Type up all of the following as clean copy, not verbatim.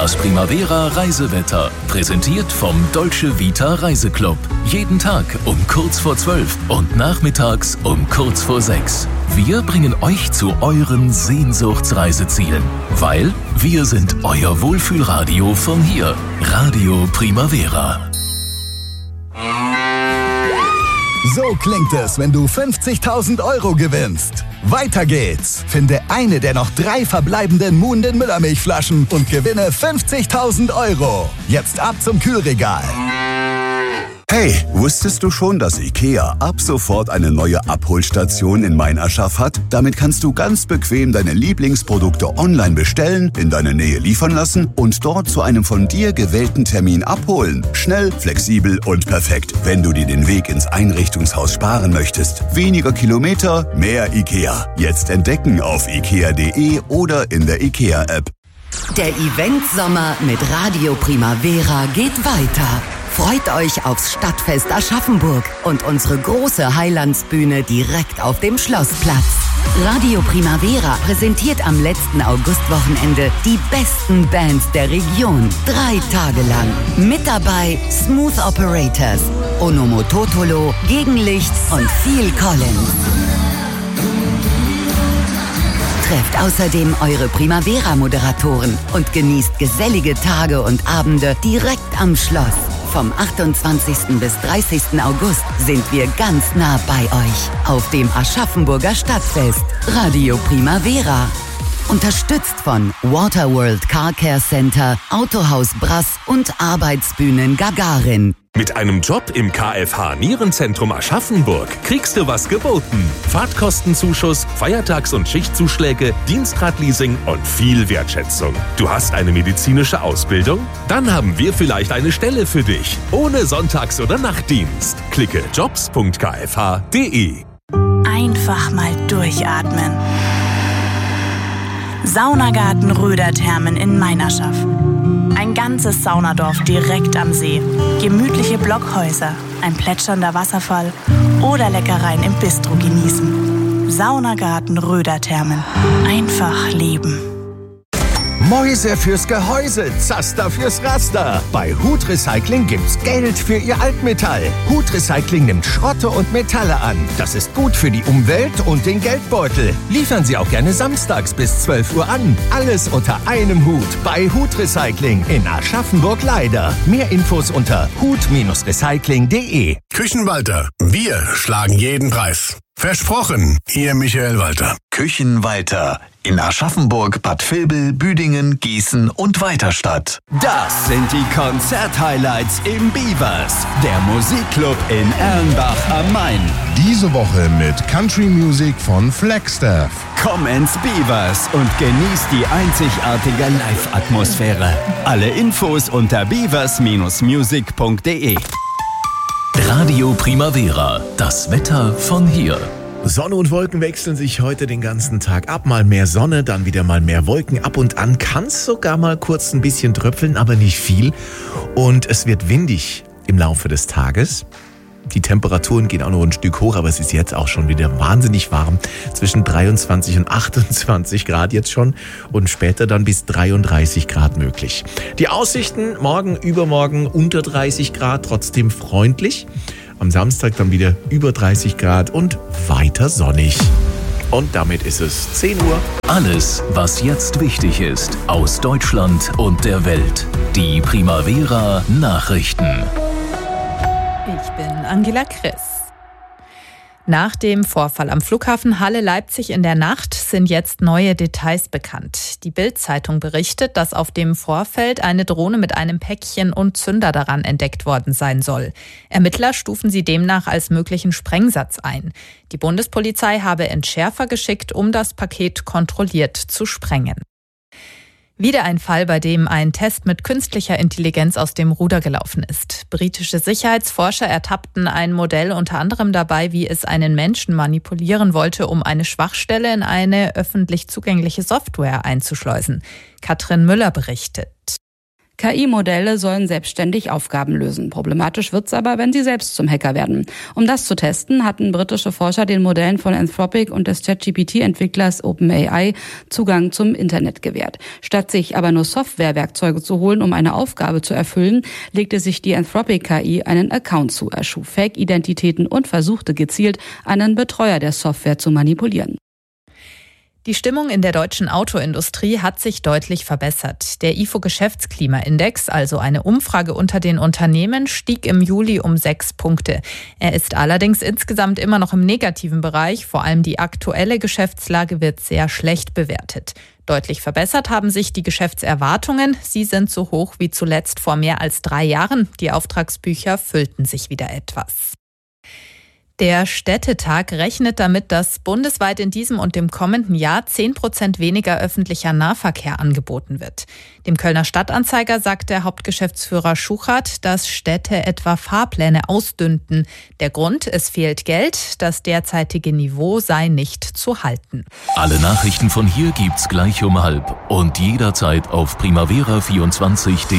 Das Primavera Reisewetter, präsentiert vom Dolce Vita Reiseclub. Jeden Tag um kurz vor 12 und nachmittags um kurz vor 6. Wir bringen euch zu euren Sehnsuchtsreisezielen, weil wir sind euer Wohlfühlradio von hier. Radio Primavera. So klingt es, wenn du 50.000 € gewinnst. Weiter geht's. Finde eine der noch 3 verbleibenden Muhnden Müllermilchflaschen und gewinne 50.000 €. Jetzt ab zum Kühlregal. Hey, wusstest du schon, dass IKEA ab sofort eine neue Abholstation in Meinaschaf hat? Damit kannst du ganz bequem deine Lieblingsprodukte online bestellen, in deine Nähe liefern lassen und dort zu einem von dir gewählten Termin abholen. Schnell, flexibel und perfekt, wenn du dir den Weg ins Einrichtungshaus sparen möchtest. Weniger Kilometer, mehr IKEA. Jetzt entdecken auf ikea.de oder in der IKEA-App. Der Event-Sommer mit Radio Primavera geht weiter. Freut euch aufs Stadtfest Aschaffenburg und unsere große Highlandsbühne direkt auf dem Schlossplatz. Radio Primavera präsentiert am letzten Augustwochenende die besten Bands der Region. 3 Tage lang. Mit dabei Smooth Operators, Onomototolo, Gegenlicht und Phil Collins. Trefft außerdem eure Primavera-Moderatoren und genießt gesellige Tage und Abende direkt am Schloss. Vom 28. bis 30. August sind wir ganz nah bei euch auf dem Aschaffenburger Stadtfest. Radio Primavera. Unterstützt von Waterworld Car Care Center, Autohaus Brass und Arbeitsbühnen Gagarin. Mit einem Job im KFH Nierenzentrum Aschaffenburg kriegst du was geboten. Fahrtkostenzuschuss, Feiertags- und Schichtzuschläge, Dienstradleasing und viel Wertschätzung. Du hast eine medizinische Ausbildung? Dann haben wir vielleicht eine Stelle für dich. Ohne Sonntags- oder Nachtdienst. Klicke jobs.kfh.de. Einfach mal durchatmen. Saunagarten Röderthermen in Meinaschaf. Ein ganzes Saunadorf direkt am See. Gemütliche Blockhäuser, ein plätschernder Wasserfall oder Leckereien im Bistro genießen. Saunagarten Röderthermen. Einfach leben. Mäuse fürs Gehäuse, Zaster fürs Raster. Bei Hut Recycling gibt's Geld für Ihr Altmetall. Hut Recycling nimmt Schrotte und Metalle an. Das ist gut für die Umwelt und den Geldbeutel. Liefern Sie auch gerne samstags bis 12 Uhr an. Alles unter einem Hut bei Hut Recycling in Aschaffenburg-Leider. Mehr Infos unter hut-recycling.de. Küchenwalter, wir schlagen jeden Preis. Versprochen, Ihr Michael Walter. Küchenwalter in Aschaffenburg, Bad Vilbel, Büdingen, Gießen und Weiterstadt. Das sind die Konzert-Highlights im Beavers, der Musikclub in Erlenbach am Main. Diese Woche mit Country Music von Flagstaff. Komm ins Beavers und genieß die einzigartige Live-Atmosphäre. Alle Infos unter beavers-music.de. Radio Primavera, das Wetter von hier. Sonne und Wolken wechseln sich heute den ganzen Tag ab. Mal mehr Sonne, dann wieder mal mehr Wolken. Ab und an kann es sogar mal kurz ein bisschen tröpfeln, aber nicht viel. Und es wird windig im Laufe des Tages. Die Temperaturen gehen auch noch ein Stück hoch, aber es ist jetzt auch schon wieder wahnsinnig warm. Zwischen 23 und 28 Grad jetzt schon und später dann bis 33 Grad möglich. Die Aussichten morgen, übermorgen unter 30 Grad, trotzdem freundlich. Am Samstag dann wieder über 30 Grad und weiter sonnig. Und damit ist es 10 Uhr. Alles, was jetzt wichtig ist, aus Deutschland und der Welt. Die Primavera Nachrichten. Ich bin Angela Chris. Nach dem Vorfall am Flughafen Halle-Leipzig in der Nacht sind jetzt neue Details bekannt. Die Bild-Zeitung berichtet, dass auf dem Vorfeld eine Drohne mit einem Päckchen und Zünder daran entdeckt worden sein soll. Ermittler stufen sie demnach als möglichen Sprengsatz ein. Die Bundespolizei habe Entschärfer geschickt, um das Paket kontrolliert zu sprengen. Wieder ein Fall, bei dem ein Test mit künstlicher Intelligenz aus dem Ruder gelaufen ist. Britische Sicherheitsforscher ertappten ein Modell unter anderem dabei, wie es einen Menschen manipulieren wollte, um eine Schwachstelle in eine öffentlich zugängliche Software einzuschleusen. Katrin Müller berichtet. KI-Modelle sollen selbstständig Aufgaben lösen. Problematisch wird's aber, wenn sie selbst zum Hacker werden. Um das zu testen, hatten britische Forscher den Modellen von Anthropic und des ChatGPT-Entwicklers OpenAI Zugang zum Internet gewährt. Statt sich aber nur Softwarewerkzeuge zu holen, um eine Aufgabe zu erfüllen, legte sich die Anthropic-KI einen Account zu, erschuf Fake-Identitäten und versuchte gezielt, einen Betreuer der Software zu manipulieren. Die Stimmung in der deutschen Autoindustrie hat sich deutlich verbessert. Der IFO-Geschäftsklimaindex, also eine Umfrage unter den Unternehmen, stieg im Juli um 6 Punkte. Er ist allerdings insgesamt immer noch im negativen Bereich. Vor allem die aktuelle Geschäftslage wird sehr schlecht bewertet. Deutlich verbessert haben sich die Geschäftserwartungen. Sie sind so hoch wie zuletzt vor mehr als 3 Jahren. Die Auftragsbücher füllten sich wieder etwas. Der Städtetag rechnet damit, dass bundesweit in diesem und dem kommenden Jahr 10% weniger öffentlicher Nahverkehr angeboten wird. Dem Kölner Stadtanzeiger sagt der Hauptgeschäftsführer Schuchert, dass Städte etwa Fahrpläne ausdünnten. Der Grund, es fehlt Geld, das derzeitige Niveau sei nicht zu halten. Alle Nachrichten von hier gibt's gleich um 12:30 und jederzeit auf primavera24.de.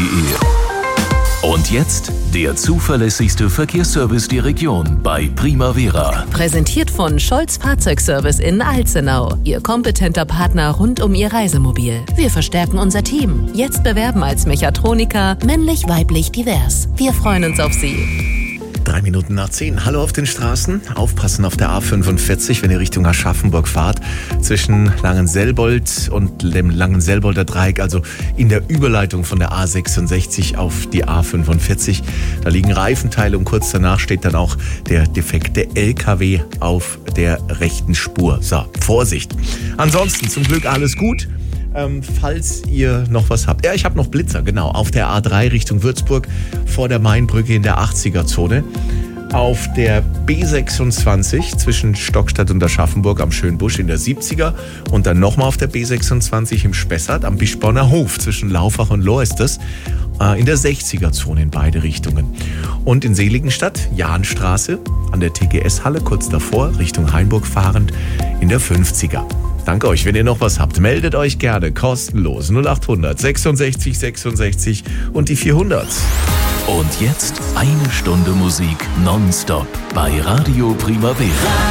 Und jetzt der zuverlässigste Verkehrsservice der Region bei Primavera. Präsentiert von Scholz Fahrzeugservice in Alzenau. Ihr kompetenter Partner rund um Ihr Reisemobil. Wir verstärken unser Team. Jetzt bewerben als Mechatroniker, männlich, weiblich, divers. Wir freuen uns auf Sie. 9:03. Hallo auf den Straßen. Aufpassen auf der A45, wenn ihr Richtung Aschaffenburg fahrt. Zwischen Langenselbold und dem Langenselbolder Dreieck, also in der Überleitung von der A66 auf die A45. Da liegen Reifenteile und kurz danach steht dann auch der defekte LKW auf der rechten Spur. So, Vorsicht. Ansonsten zum Glück alles gut. Falls ihr noch was habt. Ja, ich habe noch Blitzer, genau. Auf der A3 Richtung Würzburg vor der Mainbrücke in der 80er-Zone. Auf der B26 zwischen Stockstadt und Aschaffenburg am Schönbusch in der 70er. Und dann nochmal auf der B26 im Spessart am Bischborner Hof zwischen Laufach und Lohr ist das. In der 60er-Zone in beide Richtungen. Und in Seligenstadt, Jahnstraße, an der TGS-Halle kurz davor, Richtung Hainburg fahrend, in der 50er. Danke euch, wenn ihr noch was habt, meldet euch gerne kostenlos 0800 66 66 und die 400. Und jetzt 1 Stunde Musik nonstop bei Radio Primavera.